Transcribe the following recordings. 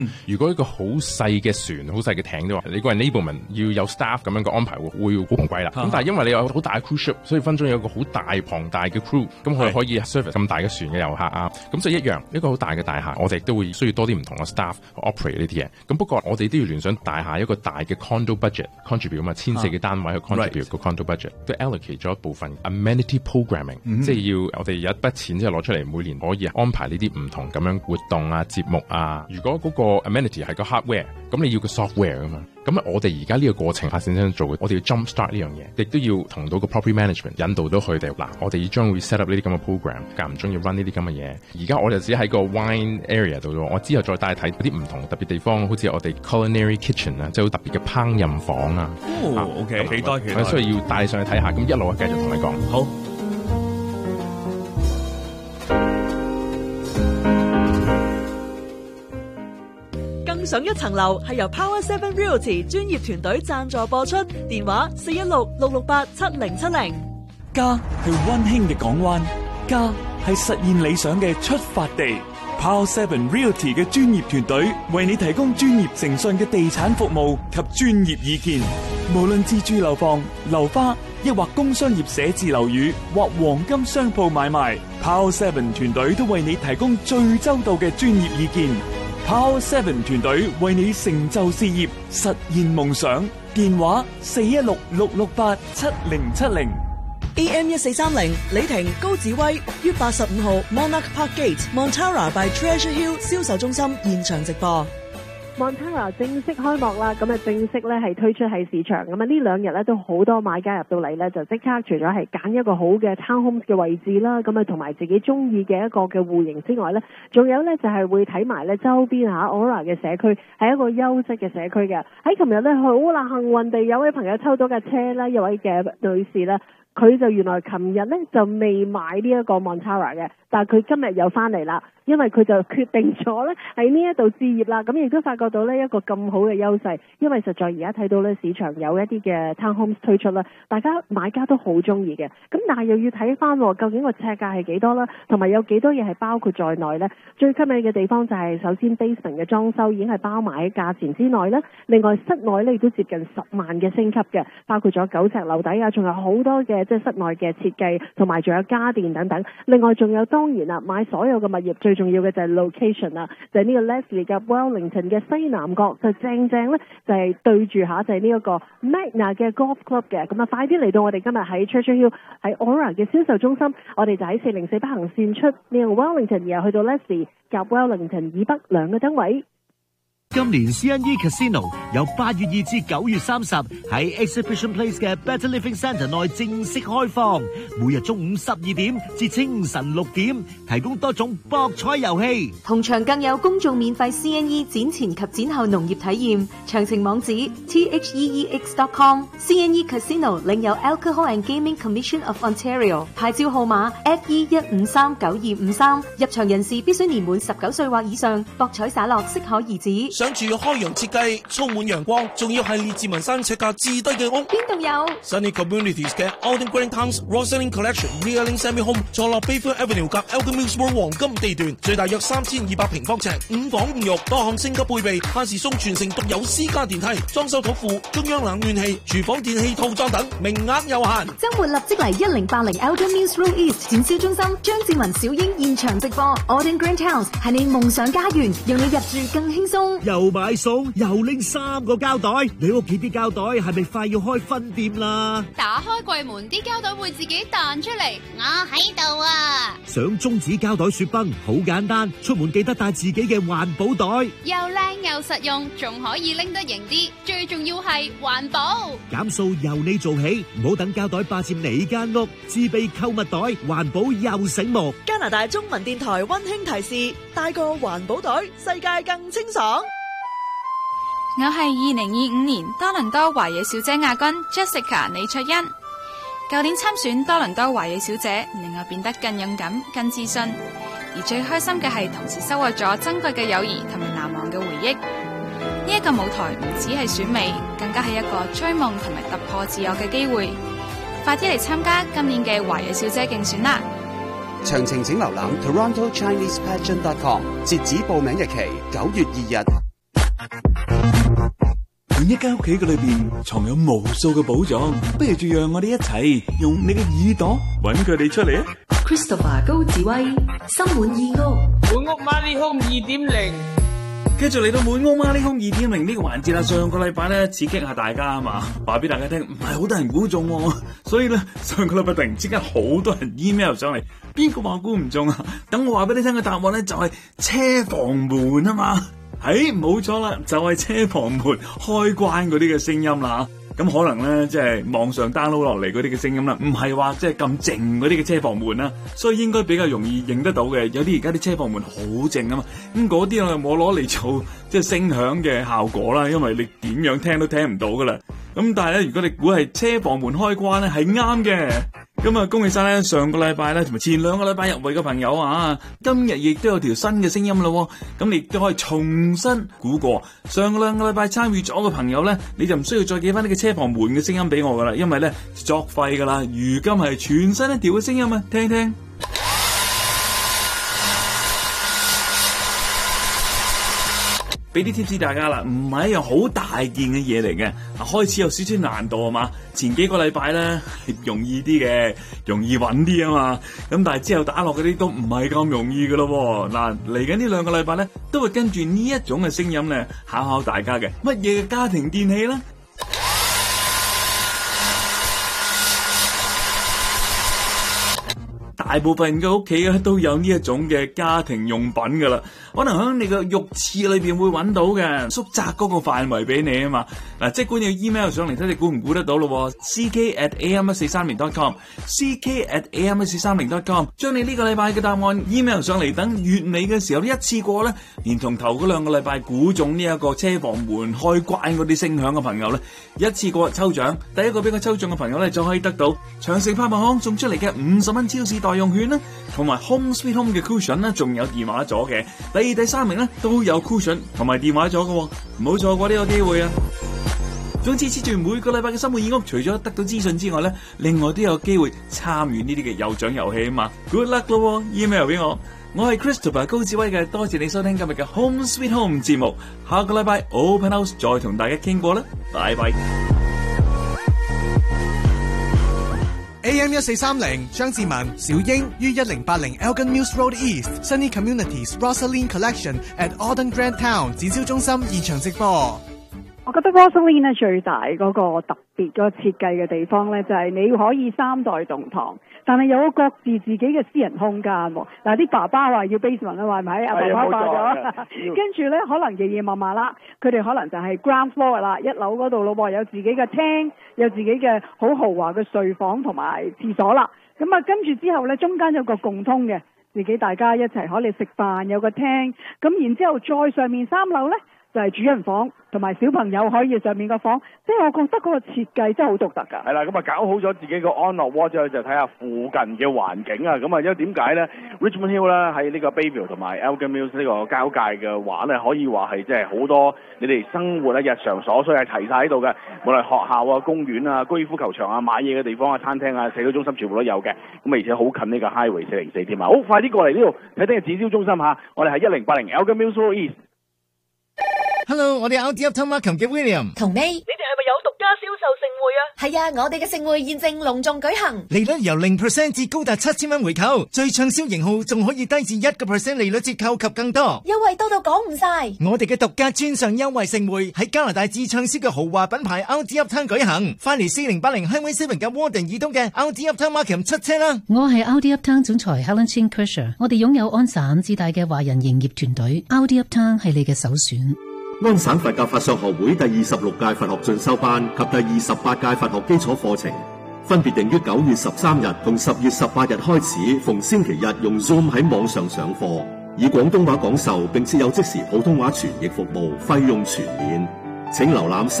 如果一個好細嘅船、好細嘅艇嘅話，你個 enablement 要有 staff 咁樣嘅安排會好昂貴啦。咁但係因為你有好大嘅 cruise ship，所以分鐘有一個好大龐大嘅 crew， 咁佢可以 service 咁大嘅船嘅遊客啊。咁就一樣一個好大嘅大廈，我哋都會需要多啲唔同嘅 staff 去 operate 呢啲嘢。咁不過我哋都要聯想大廈一個大嘅 condo budget contribute 啊嘛，1400嘅單位去 contribute 個 condo budget， 都 allocate 咗一部分 amenity programming，即係要我哋有一筆錢即係攞出嚟，每年可以安排呢啲唔同咁樣活動啊、節目啊。如果嗰個 amenity 係個 hardware， 咁你要個 software 啊嘛。咁我哋而家呢個過程發展商做嘅，我哋要 jump start 呢樣嘢，亦都要同到個 property management 引導到佢哋。嗱，我哋將會 set up 呢啲咁嘅 program， 間唔中要 run 呢啲咁嘅嘢。而家我就只喺個 wine area 度咯，我之後再帶睇啲唔同特別地方，好似我哋 culinary kitchen 啊，即係好特別嘅烹飪房啊。 OK， 期待。 所以要帶你上去睇下，咁一路繼續同你講。 好。 更上一層樓係由 Power 7 Realty 專業團隊贊助播出，電話416-668-7070。 家係溫馨嘅港灣，家係實現理想嘅出發地。Power 7 Realty 嘅專業團隊為你提供專業誠信嘅地產服務及專業意見，無論自住樓房、樓花，抑或工商業寫字樓宇或黃金商鋪買賣， Power 7團隊都為你提供最周到嘅專業意見。Power 7團隊為你成就事業，實現夢想。電話416-668-7070。 AM 1430李婷高子威於85號 Monarch Park Gate Montara by Treasure Hill 銷售中心現場直播。 Montara 正式開幕啦，咁啊正式咧係推出喺市場，咁啊呢兩日咧都好多買家入到嚟咧，就即刻除咗係揀一個好嘅 townhomes 嘅位置啦，咁啊同埋自己中意嘅一個嘅戶型之外咧，仲有咧就係會睇埋咧周邊嚇 Aurora 嘅社區係一個優質嘅社區嘅。喺琴日咧好啦，幸運地有位朋友抽到架車啦，一位嘅女士啦。佢就原來琴日咧就未買呢一個 Montara 嘅，但係佢今日又翻嚟啦，因為佢就決定咗咧喺呢一度置業啦。咁亦都發覺到呢一個咁好嘅優勢，因為實在而家睇到咧市場有一啲嘅 townhomes 推出啦，大家買家都好中意嘅。咁但係又要睇翻究竟個尺價係幾多啦，同埋有幾多嘢係包括在內咧。最吸引嘅地方就係首先 basement 嘅裝修已經係包埋喺價錢之內啦。另外室內咧亦都接近10萬嘅升級嘅，包括咗9尺樓底啊，仲有好多嘅即係室內嘅設計，同埋仲有家電等等。另外仲有當然啦，買所有嘅物業最重要嘅就係 location 啦，就係呢個 Leslie 嘅 Wellington 嘅西南角，就正正咧就係對住下就係呢一個 Magna 嘅 Golf Club 嘅。咁啊，快啲嚟到我哋今日喺 Treasure Hill 喺 Aurora 嘅銷售中心，我哋就喺404北行線出呢個 Wellington， 然後去到 Leslie 夾 Wellington 以北兩個燈位。 今年 CNE Casino 由8月2至9月30喺 Exhibition Place 嘅 Better Living Centre 內正式開放，每日中午12點至清晨6點，提供多種博彩遊戲， 同場更有公眾免費 CNE 展前及展後農業體驗。詳情網址 theex.com。 CNE Casino 領有 Alcohol and Gaming Commission of Ontario 牌照號碼 FE1539253，入場人士必須年滿19歲或以上，博彩灑落適可而止。 想住開揚設計，充滿陽光，仲要係列治文山尺價至低嘅屋， 邊度有 Sunny Communities 嘅 Alden Green Towns Roselling Collection Realing Semi Home 坐落 Bayfield Avenue 及 Elgin Mills Road 黃金地段，最大約3200平方尺，5房5浴，多項升級配備，限時送全城獨有私家電梯，裝修土庫，中央冷暖氣，廚房電器套裝等，名額有限。 周末立即嚟1080 Elgin Mills Road East 展銷中心，張志文小英現場直播。Alden Green Towns 係你夢想家園，讓你入住更輕鬆。 又買餸又拎3個膠袋，你屋企啲膠袋係咪快要開分店啦？ 打開櫃門，啲膠袋會自己彈出嚟，我喺度啊！ 想終止膠袋雪崩好簡單，出門記得帶自己嘅環保袋， 又靚又實用，仲可以拎得型啲，最重要係環保。 減數由你做起，唔好等膠袋霸佔你間屋，自備購物袋，環保又醒目。 加拿大中文電台溫馨提示：帶個環保袋，世界更清爽。 我係2025年多倫多華裔小姐亞軍 Jessica 李卓欣。舊年參選多倫多華裔小姐，令我變得更勇敢、更自信。而最開心嘅係，同時收穫咗珍貴嘅友誼同埋難忘嘅回憶。呢一個舞台唔只係選美，更加係一個追夢同埋突破自我嘅機會。快啲嚟參加今年嘅華裔小姐競選啦！ 詳情請瀏覽 TorontoChinesePageant.com， 截止報名日期9月2日。 每一間屋企嘅裏邊藏有無數嘅寶藏，不如就讓我哋一齊用你嘅耳朵揾佢哋出嚟啊 Christopher 高智威，心滿意屋。 滿屋 Money Home 2.0。 繼續嚟到滿屋 Money Home 2.0呢個環節啦。上個禮拜咧刺激下大家啊嘛，話俾大家聽，唔係好多人估中喎，所以咧上個禮拜突然之間好多人 email 上嚟，邊個話估唔中啊？等我話俾你聽嘅答案咧就係車房門啊嘛。冇錯啦，就係車房門開關嗰啲嘅聲音啦。咁可能咧，即係網上 download 落嚟嗰啲嘅聲音啦，唔係話即係咁靜嗰啲嘅車房門啦，所以應該比較容易認得到嘅。有啲而家啲車房門好靜啊嘛，咁嗰啲我攞嚟做即係聲響嘅效果啦，因為你點樣聽都聽唔到噶啦。咁但係咧，如果你估係車房門開關咧，係啱嘅。咁啊，恭喜晒咧！上個禮拜咧，同埋前兩個禮拜入圍嘅朋友啊，今日亦都有條新嘅聲音咯。咁你亦都可以重新估過。上個兩個禮拜參與咗嘅朋友咧，你就唔需要再記翻呢個車房門嘅聲音俾我噶啦，因為咧作廢噶啦。如今係全新一條嘅聲音啊，聽聽。俾啲 tips 大家啦，唔係一樣好大件嘅嘢嚟嘅，開始有少少難度啊嘛。前幾個禮拜咧容易啲嘅，容易揾啲啊嘛。咁但係之後打落嗰啲都唔係咁容易噶咯。嗱，嚟緊呢兩個禮拜咧，都會跟住呢一種嘅聲音咧考考大家嘅，乜嘢嘅家庭電器咧？大部分嘅屋企咧都有呢一種嘅家庭用品噶啦，可能喺你個浴池裏邊會揾到嘅，縮窄嗰個範圍俾你啊嘛。嗱，即管要 email 上嚟睇你估唔估得到咯。ck@am143.com，ck@am143.com， 將你呢個禮拜嘅答案 email 上嚟，等月尾嘅時候一次過咧，連同頭嗰兩個禮拜估中呢一個車房門開關嗰啲聲響嘅朋友咧，一次過抽獎。第一個俾我抽中嘅朋友咧，就可以得到長城拍賣行送出嚟嘅50蚊超市代用券啦，同埋 Home Sweet Home 嘅 cushion 啦，仲有電話座嘅。第二、第三名咧都有 cushion 同埋電話座嘅，唔好錯過呢個機會啊！總之，黐住每個禮拜嘅生活義屋，除咗得到資訊之外咧，另外都有機會參與呢啲嘅有獎遊戲啊嘛 ！Good luck 咯 ，email 俾我，我係 Christopher 高智威嘅，多謝你收聽今日嘅 Home Sweet Home 節目，下個禮拜 Open House 再同大家傾過啦，拜拜。 AM1430 張志文、小英於1080 Elgin Mills Road East Sunny Communities Rosaline Collection at Auden Grand Town 展銷中心現場直播。 我覺得 Rosaline 咧最大嗰個特別嗰個設計嘅地方咧，就係你可以3代同堂，但係有各自自己嘅私人空間。嗱，啲爸爸話要 basement 啦，係咪？阿爸爸話咗，跟住咧可能夜夜晚晚啦，佢哋可能就係 ground floor 啦，1樓嗰度咯，有自己嘅廳，有自己嘅好豪華嘅睡房同埋廁所啦。咁啊，跟住之後咧，中間有個共通嘅，自己大家一齊可以食飯，有個廳。咁然之後再上面3樓咧，就係主人房同埋小朋友可以上面個房，即係我覺得嗰個設計真係好獨特㗎。 係啦，咁啊搞好咗自己個安樂窩之後，就睇下附近嘅環境啊。咁啊，因為點解咧 Richmond Hill 咧喺呢個 Bayview 同埋 Elgin Mills 呢個交界嘅話咧，可以話係即係好多你哋生活咧日常所需係齊晒喺度嘅，無論學校啊、公園啊、高爾夫球場啊、買嘢嘅地方啊、餐廳啊、社區中心全部都有嘅。咁而且好近呢個 Highway 404添啊！好，快啲過嚟呢度睇聽日展銷中心嚇，我哋係1080 Elgin Mills Road East。 Hello， 我哋 Audi Uptown Markham 嘅 William 同 May， 你哋係咪有獨家銷售盛會啊？係啊，我哋嘅盛會現正隆重舉行， 利率由 0% 至高達7000蚊回購，最暢銷型號仲可以低至1% 利率折扣及更多， 優惠多到講唔晒。 我哋嘅獨家專上優惠盛會喺加拿大最暢銷嘅豪華品牌 Audi Uptown 舉行，翻嚟4080 Highway 7嘅 Warden 以東嘅 Audi Uptown Markham 出車啦！ 我係 Audi Uptown 總裁 Helen Chin Kershaw， 我哋擁有安省至大嘅華人營業團隊 Audi Uptown 係你嘅首選。 安省佛教法相學會第26屆佛學進修班及第28屆佛學基礎課程，分別定於9月13日同10月18日開始，逢星期日用 Zoom 喺網上上課，以廣東話講授，並設有即時普通話傳譯服務，費用全免。請瀏覽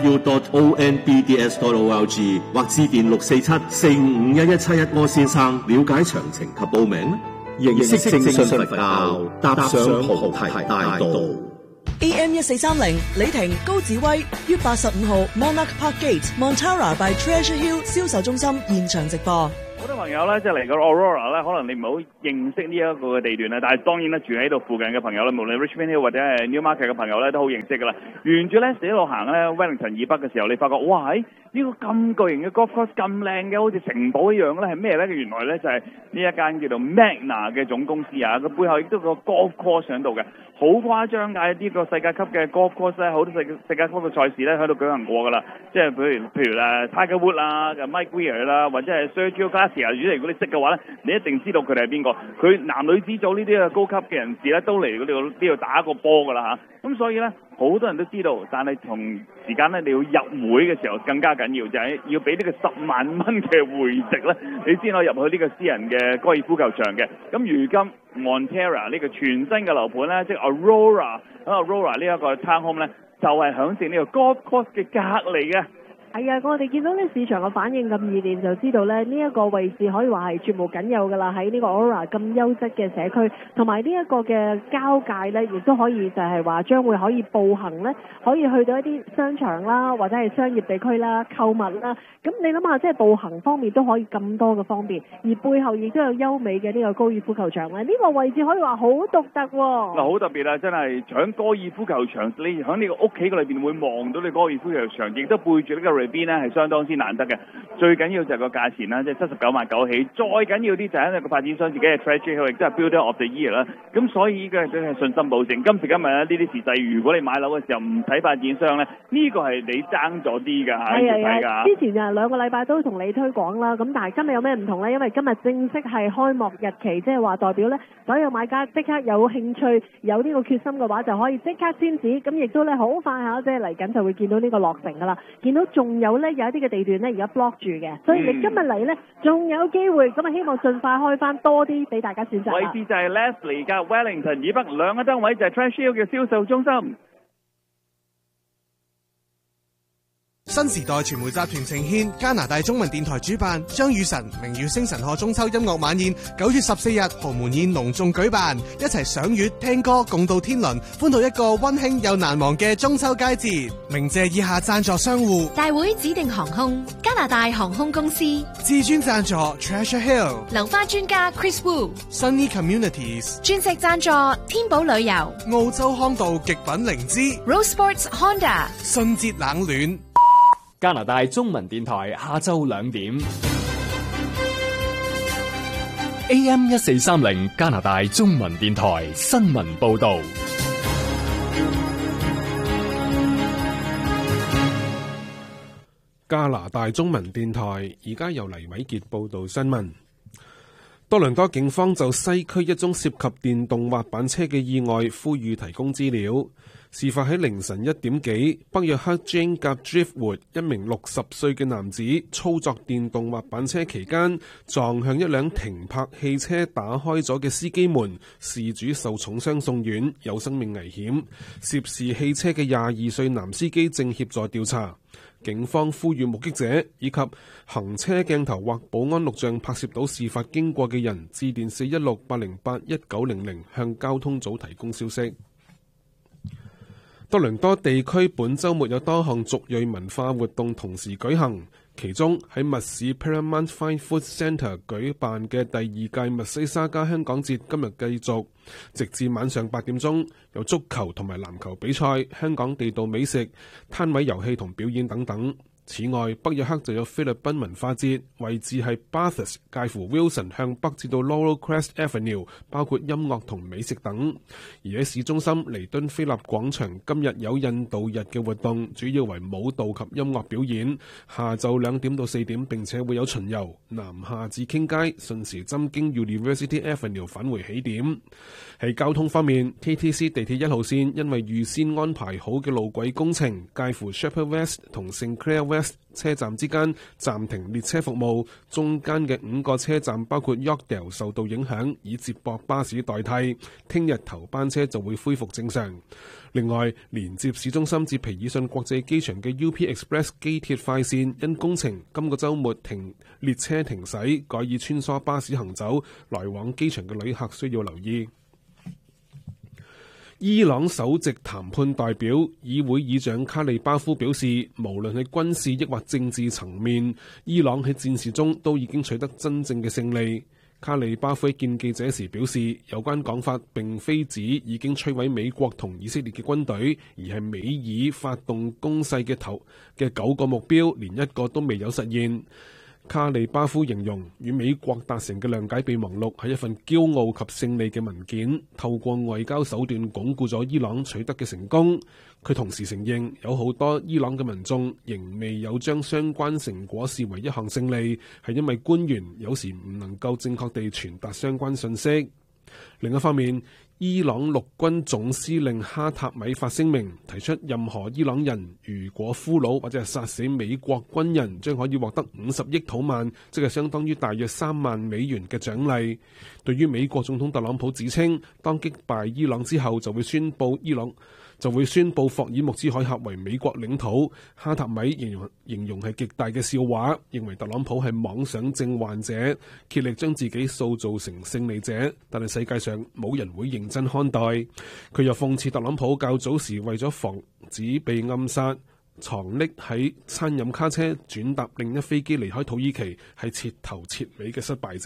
3w.onbds.org 或致電647-455-1171柯先生了解詳情及報名。認識正信佛教，踏上菩提大道。 AM1430 李婷高子威於85號 Monarch Park Gate Montara by Treasure Hill 銷售中心現場直播。 我都話朋友咧，即係嚟到 Aurora 咧，可能你唔好認識呢一個嘅地段啦。但係當然啦，住喺度附近嘅朋友咧，無論 Richmond Hill 或者係 Newmarket 嘅朋友咧，都好認識噶啦。沿住咧一路行咧 Wellington 以北嘅時候，你發覺哇，呢個咁巨型嘅 golf course 咁靚嘅，好似城堡一樣咧，係咩咧？原來咧就係呢一間叫做 Magna 嘅總公司啊，佢背後亦都有個 golf course 喺度嘅，好誇張㗎！呢個世界級嘅 golf course 咧，好多世界級嘅賽事咧喺度舉行過㗎啦。即係譬如Tiger Woods 啦、Mike Weir 啦，或者係 Sergio Garcia，如果你識嘅話咧，你一定知道佢哋係邊個。佢男女子組呢啲嘅高級嘅人士咧，都嚟呢度打過波㗎啦嚇。咁所以咧，好多人都知道，但係同時間咧，你要入會嘅時候更加緊要，就係要俾呢個10萬蚊嘅會籍咧，你先可以入去呢個私人嘅高爾夫球場嘅。咁如今 Montera 呢個全新嘅樓盤咧，即係 Aurora 呢一個 townhome 咧，就係響正呢個 golf course 嘅隔離嘅。 係啊，我哋見到呢市場嘅反應咁熱烈，就知道咧呢一個位置可以話係絕無僅有㗎啦。喺呢個 Aurora 咁優質嘅社區，同埋呢一個嘅交界咧，亦都可以就係話將會可以步行咧，可以去到一啲商場啦，或者係商業地區啦、購物啦。咁你諗下，即係步行方面都可以咁多嘅方便，而背後亦都有優美嘅呢個高爾夫球場咧。呢個位置可以話好獨特喎。 嗱，好特別啊！真係喺高爾夫球場，你喺呢個屋企嘅裏邊會望到你高爾夫球場，亦都背住呢個邊咧係相當之難得嘅，最緊要就係個價錢啦，即係79萬9起。再緊要啲就係因為個發展商自己係 Treasury Hill，亦都係 Builder of the Year 啦。咁所以呢個真係信心保證。今時今日咧呢啲時勢，如果你買樓嘅時候唔睇發展商咧，呢個係你爭咗啲㗎嚇，要睇㗎。 之前就2個禮拜都同你推廣啦，咁但係今日有咩唔同咧？因為今日正式係開幕日期，即係話代表咧所有買家即刻有興趣、有呢個決心嘅話，就可以即刻簽字。咁亦都咧好快嚇，即係嚟緊就會見到呢個落成㗎啦。見到仲有咧。有一啲嘅地段咧，而家 block 住嘅，所以你今日嚟咧，仲有機會，咁啊希望盡快開翻多啲俾大家選擇。 位置就係 Leslie 嘅 Wellington 以北2個單位就係 Treasury Hill 嘅銷售中心。 新時代傳媒集團呈獻加拿大中文電台主辦張雨晨明耀星神賀中秋音樂晚宴，9月14日豪門宴隆重舉辦，一齊賞月聽歌共度天倫，歡度一個溫馨又難忘嘅中秋佳節。鳴謝以下贊助商戶： 大會指定航空、加拿大航空公司、 至尊贊助 Treasure Hill、 流花專家 Chris Wu、Sunny Communities、 鑽石贊助天寶旅遊、 澳洲康道極品靈芝、 Rose Sports Honda、 信捷冷暖。 加拿大中文電台下晝2點 AM 1430加拿大中文電台新聞報道。 加拿大中文電台而家由黎偉傑報道新聞。多倫多警方就西區一宗涉及電動滑板車嘅意外呼籲提供資料。事發喺凌晨1點幾，北約克 Jane 夾 Driftwood 一名60歲嘅男子操作電動滑板車期間，撞向一輛停泊汽車打開咗嘅司機門，事主受重傷送院，有生命危險。涉事汽車嘅22歲男司機正協助調查。警方呼籲目擊者以及行車鏡頭或保安錄像拍攝到事發經過嘅人，致電416-808-1900向交通組提供消息。多倫多地區本週末有多項族裔文化活動同時舉行，其中喺密市 Paramount Fine Food Centre 舉辦嘅第2屆密西沙加香港節今日繼續，直至晚上8點鐘，有足球同埋籃球比賽、香港地道美食、攤位遊戲同表演等等。此外，北約克就有菲律賓文化節，位置係 Bathurst 介乎 Wilson 向北至到 Laurel Crest Avenue， 包括音樂同美食等。而喺市中心彌敦菲臘廣場今日有印度日嘅活動，主要為舞蹈及音樂表演。下晝2點到4點並且會有巡遊，南下至傾街，順時針經 University Avenue 返回起點。喺交通方面， TTC 地鐵1號線因為預先安排好嘅路軌工程，介乎 Sheppard West 同 Sinclair West車站之間暫停列車服務，中間嘅5個車站包括 Yorkdale 受到影響，以接駁巴士代替。聽日頭班車就會恢復正常。另外，連接市中心至皮爾遜國際機場嘅 UP Express 機鐵快線因工程，今個週末列車停駛，改以穿梭巴士行走，來往機場嘅旅客需要留意。 伊朗首席談判代表議會議長卡利巴夫表示，無論係軍事抑或政治層面，伊朗喺戰事中都已經取得真正嘅勝利。卡利巴夫喺見記者時表示，有關講法並非指已經摧毀美國同以色列嘅軍隊，而係美以發動攻勢嘅9個目標，連一個都未有實現。卡利巴夫形容與美國達成嘅諒解備忘錄係一份驕傲及勝利嘅文件，透過外交手段鞏固咗伊朗取得嘅成功。佢同時承認有好多伊朗嘅民眾仍未有將相關成果視為一項勝利，係因為官員有時唔能夠正確地傳達相關信息。另一方面，伊朗陸軍總司令哈塔米發聲明，提出任何伊朗人如果俘虜或者係殺死美國軍人，將可以獲得50億土曼，即係相當於大約3萬美元嘅獎勵。對於美國總統特朗普指稱，當擊敗伊朗之後就會宣布霍爾木茲海峽為美國領土，哈塔米形容係極大嘅笑話，認為特朗普係妄想症患者，竭力將自己塑造成勝利者，但係世界上冇人會認真看待。佢又諷刺特朗普較早時為咗防止被暗殺，藏匿喺餐飲卡車轉搭另一飛機離開土耳其，係徹頭徹尾嘅失敗者。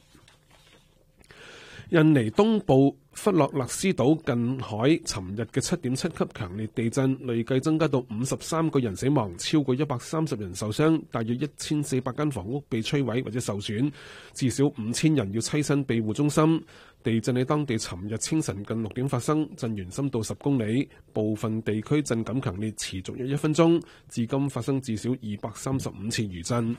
印尼東部弗洛勒斯島近海尋日嘅7.7級強烈地震，累計增加到53個人死亡，超過130人受傷，大約1400間房屋被摧毀或者受損，至少5000人要棲身庇護中心。地震喺當地尋日清晨近6點發生，震源深度10公里，部分地區震感強烈，持續約1分鐘，至今發生至少235次餘震。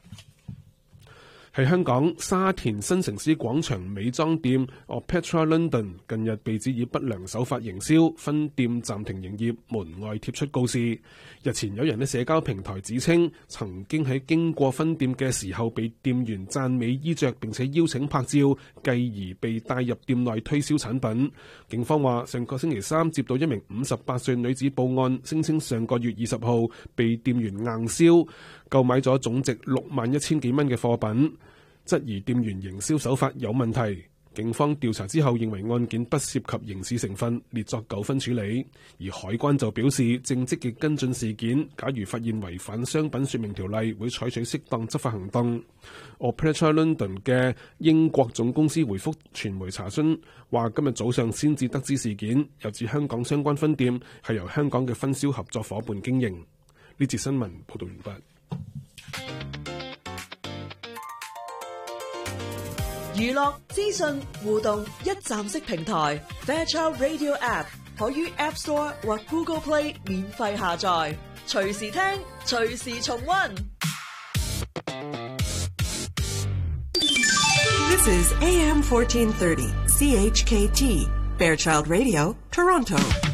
喺香港沙田新城市廣場美妝店 Opera London 近日被指以不良手法營銷，分店暫停營業，門外貼出告示。日前有人喺社交平台指稱，曾經喺經過分店嘅時候被店員讚美衣着並且邀請拍照，繼而被帶入店內推銷產品。警方話，上個星期三接到一名58歲女子報案，聲稱上個月20號被店員硬銷，購買咗總值61000幾蚊嘅貨品，質疑店員營銷手法有問題。警方調查之後認為案件不涉及刑事成分，列作糾紛處理。而海關就表示正積極跟進事件，假如發現違反商品說明條例，會採取適當執法行動。Opera London 嘅英國總公司回覆傳媒查詢，話今日早上先至得知事件，又指香港相關分店係由香港嘅分銷合作伙伴經營。呢節新聞報道完畢。 娛樂資訊互動一站式平台 Fairchild Radio App 可於 App Store 或 Google Play 免費下載，隨時聽，隨時重溫。 This is AM 1430 CHKT Fairchild Radio Toronto.